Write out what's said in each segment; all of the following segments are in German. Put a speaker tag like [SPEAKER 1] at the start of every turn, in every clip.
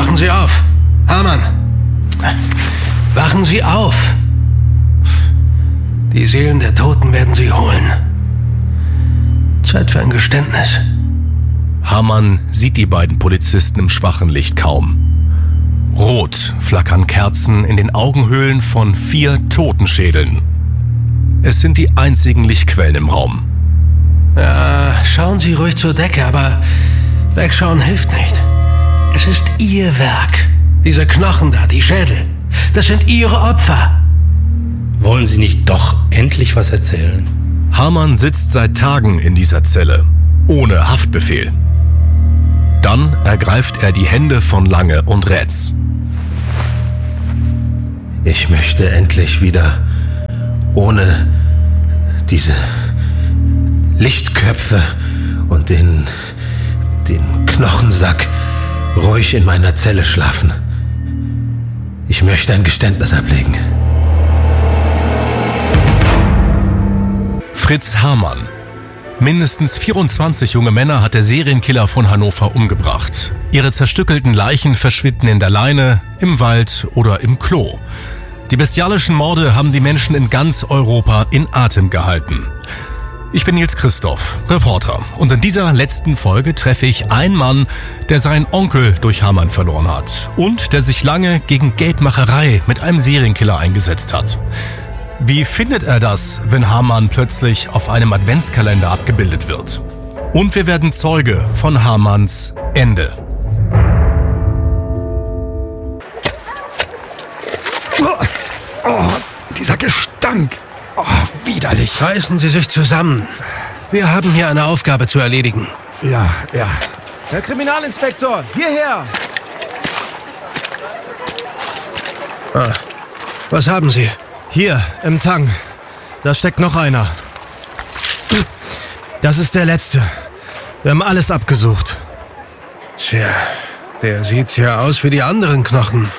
[SPEAKER 1] Wachen Sie auf! Hamann! Wachen Sie auf! Die Seelen der Toten werden Sie holen. Zeit für ein Geständnis.
[SPEAKER 2] Hamann sieht die beiden Polizisten im schwachen Licht kaum. Rot flackern Kerzen in den Augenhöhlen von 4 Totenschädeln. Es sind die einzigen Lichtquellen im Raum.
[SPEAKER 1] Ja, schauen Sie ruhig zur Decke, aber wegschauen hilft nicht. Es ist Ihr Werk. Diese Knochen da, die Schädel, das sind Ihre Opfer.
[SPEAKER 3] Wollen Sie nicht doch endlich was erzählen?
[SPEAKER 2] Hamann sitzt seit Tagen in dieser Zelle, ohne Haftbefehl. Dann ergreift er die Hände von Lange und Rätz.
[SPEAKER 4] Ich möchte endlich wieder ohne diese Lichtköpfe und den Knochensack ruhig in meiner Zelle schlafen. Ich möchte ein Geständnis ablegen.
[SPEAKER 2] Fritz Hamann. Mindestens 24 junge Männer hat der Serienkiller von Hannover umgebracht. Ihre zerstückelten Leichen verschwinden in der Leine, im Wald oder im Klo. Die bestialischen Morde haben die Menschen in ganz Europa in Atem gehalten. Ich bin Nils Christoph, Reporter, und in dieser letzten Folge treffe ich einen Mann, der seinen Onkel durch Hamann verloren hat und der sich lange gegen Geldmacherei mit einem Serienkiller eingesetzt hat. Wie findet er das, wenn Hamann plötzlich auf einem Adventskalender abgebildet wird? Und wir werden Zeuge von Hamanns Ende.
[SPEAKER 5] Oh, dieser Gestank. Oh, widerlich.
[SPEAKER 1] Reißen Sie sich zusammen. Wir haben hier eine Aufgabe zu erledigen.
[SPEAKER 5] Ja.
[SPEAKER 6] Herr Kriminalinspektor, hierher!
[SPEAKER 1] Was haben Sie?
[SPEAKER 6] Hier, im Tang. Da steckt noch einer. Das ist der letzte. Wir haben alles abgesucht.
[SPEAKER 1] Tja, der sieht ja aus wie die anderen Knochen.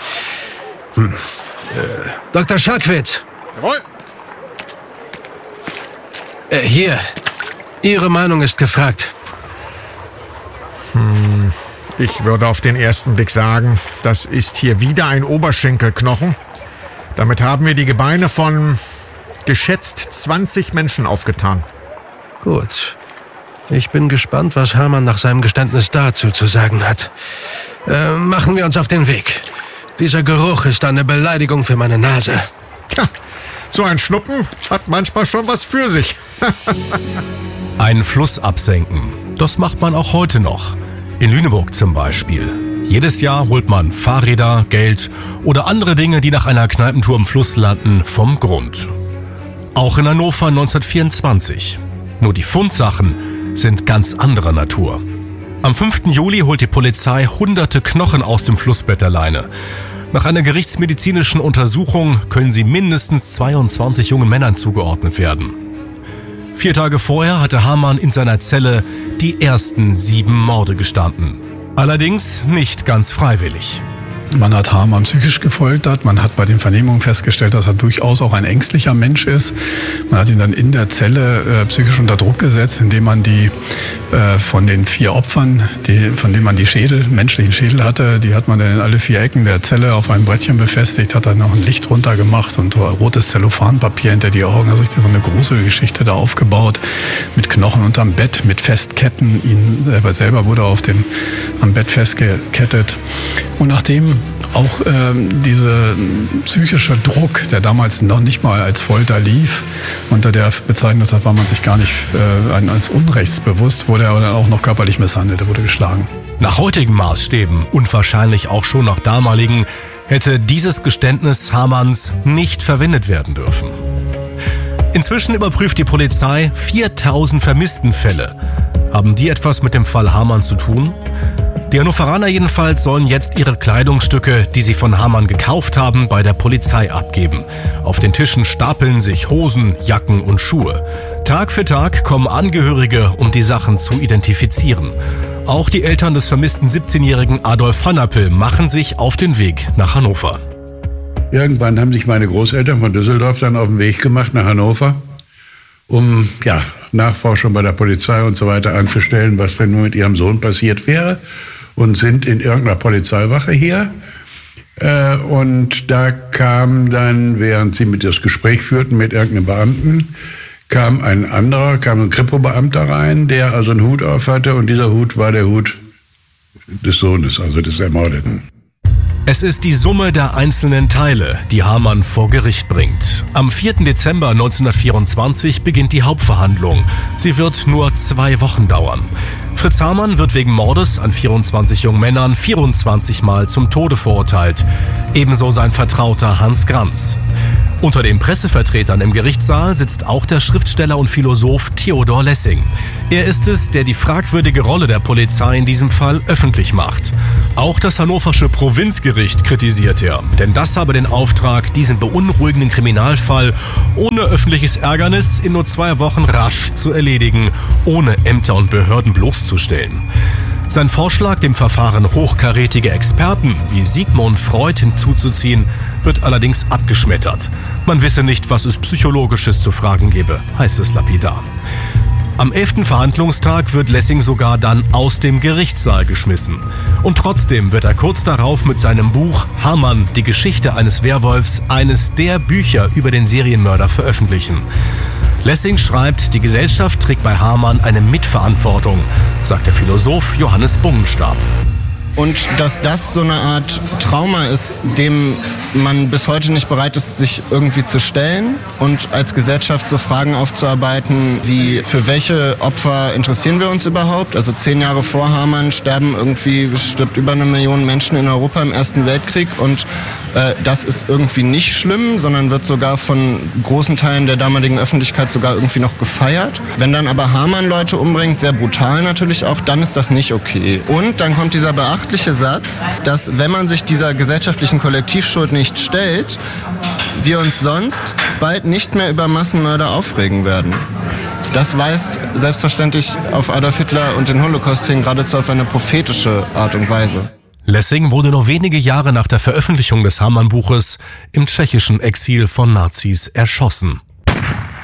[SPEAKER 1] Dr. Scharkwitz.
[SPEAKER 7] Jawohl.
[SPEAKER 1] Hier. Ihre Meinung ist gefragt.
[SPEAKER 7] Ich würde auf den ersten Blick sagen, das ist hier wieder ein Oberschenkelknochen. Damit haben wir die Gebeine von geschätzt 20 Menschen aufgetan.
[SPEAKER 1] Gut. Ich bin gespannt, was Hamann nach seinem Geständnis dazu zu sagen hat. Machen wir uns auf den Weg. Dieser Geruch ist eine Beleidigung für meine Nase.
[SPEAKER 7] Tja, so ein Schnuppen hat manchmal schon was für sich.
[SPEAKER 2] Einen Fluss absenken, das macht man auch heute noch. In Lüneburg zum Beispiel. Jedes Jahr holt man Fahrräder, Geld oder andere Dinge, die nach einer Kneipentour im Fluss landen, vom Grund. Auch in Hannover 1924. Nur die Fundsachen sind ganz anderer Natur. Am 5. Juli holt die Polizei hunderte Knochen aus dem Flussbett der Leine. Nach einer gerichtsmedizinischen Untersuchung können sie mindestens 22 jungen Männern zugeordnet werden. 4 Tage vorher hatte Hamann in seiner Zelle die ersten 7 Morde gestanden. Allerdings nicht ganz freiwillig.
[SPEAKER 5] Man hat Hamann psychisch gefoltert. Man hat bei den Vernehmungen festgestellt, dass er durchaus auch ein ängstlicher Mensch ist. Man hat ihn dann in der Zelle psychisch unter Druck gesetzt, indem man die von den 4 Opfern, von denen man die menschlichen Schädel hatte, die hat man dann in alle 4 Ecken der Zelle auf einem Brettchen befestigt, hat dann noch ein Licht runter gemacht und rotes Zellophanpapier hinter die Augen. Also so eine Gruselgeschichte da aufgebaut, mit Knochen unterm Bett, mit Festketten. Er selber wurde am Bett festgekettet. Und nachdem auch dieser psychische Druck, der damals noch nicht mal als Folter lief, unter der Bezeichnung, deshalb war man sich gar nicht als unrechtsbewusst, wurde er dann auch noch körperlich misshandelt, er wurde geschlagen.
[SPEAKER 2] Nach heutigen Maßstäben und wahrscheinlich auch schon nach damaligen hätte dieses Geständnis Hamanns nicht verwendet werden dürfen. Inzwischen überprüft die Polizei 4000 Vermisstenfälle. Haben die etwas mit dem Fall Hamann zu tun? Die Hannoveraner jedenfalls sollen jetzt ihre Kleidungsstücke, die sie von Hamann gekauft haben, bei der Polizei abgeben. Auf den Tischen stapeln sich Hosen, Jacken und Schuhe. Tag für Tag kommen Angehörige, um die Sachen zu identifizieren. Auch die Eltern des vermissten 17-jährigen Adolf Hanapel machen sich auf den Weg nach Hannover.
[SPEAKER 8] Irgendwann haben sich meine Großeltern von Düsseldorf dann auf den Weg gemacht nach Hannover, um Nachforschung bei der Polizei und so weiter anzustellen, was denn nur mit ihrem Sohn passiert wäre. und sind in irgendeiner Polizeiwache hier. Und da kam dann, während sie mit das Gespräch führten mit irgendeinem Beamten, kam ein Kripo-Beamter rein, der also einen Hut auf hatte, und dieser Hut war der Hut des Sohnes, also des Ermordeten.
[SPEAKER 2] Es ist die Summe der einzelnen Teile, die Hamann vor Gericht bringt. Am 4. Dezember 1924 beginnt die Hauptverhandlung. Sie wird nur 2 Wochen dauern. Fritz Hamann wird wegen Mordes an 24 jungen Männern 24 Mal zum Tode verurteilt. Ebenso sein Vertrauter Hans Granz. Unter den Pressevertretern im Gerichtssaal sitzt auch der Schriftsteller und Philosoph Theodor Lessing. Er ist es, der die fragwürdige Rolle der Polizei in diesem Fall öffentlich macht. Auch das hannoversche Provinzgericht kritisiert er, denn das habe den Auftrag, diesen beunruhigenden Kriminalfall ohne öffentliches Ärgernis in nur 2 Wochen rasch zu erledigen, ohne Ämter und Behörden bloßzustellen. Sein Vorschlag, dem Verfahren hochkarätige Experten wie Sigmund Freud hinzuzuziehen, wird allerdings abgeschmettert. Man wisse nicht, was es Psychologisches zu fragen gebe, heißt es lapidar. Am 11. Verhandlungstag wird Lessing sogar dann aus dem Gerichtssaal geschmissen. Und trotzdem wird er kurz darauf mit seinem Buch Hamann, die Geschichte eines Werwolfs, eines der Bücher über den Serienmörder veröffentlichen. Lessing schreibt, die Gesellschaft trägt bei Hamann eine Mitverantwortung, sagt der Philosoph Johannes Bungenstab.
[SPEAKER 9] Und dass das so eine Art Trauma ist, dem man bis heute nicht bereit ist, sich irgendwie zu stellen und als Gesellschaft so Fragen aufzuarbeiten, wie für welche Opfer interessieren wir uns überhaupt? Also 10 Jahre vor Hamann stirbt über 1 Million Menschen in Europa im Ersten Weltkrieg, und das ist irgendwie nicht schlimm, sondern wird sogar von großen Teilen der damaligen Öffentlichkeit sogar irgendwie noch gefeiert. Wenn dann aber Hamann Leute umbringt, sehr brutal natürlich auch, dann ist das nicht okay. Und dann kommt dieser beachtliche Satz, dass wenn man sich dieser gesellschaftlichen Kollektivschuld nicht stellt, wir uns sonst bald nicht mehr über Massenmörder aufregen werden. Das weist selbstverständlich auf Adolf Hitler und den Holocaust hin, geradezu auf eine prophetische Art und Weise.
[SPEAKER 2] Lessing wurde nur wenige Jahre nach der Veröffentlichung des Hamann-Buches im tschechischen Exil von Nazis erschossen.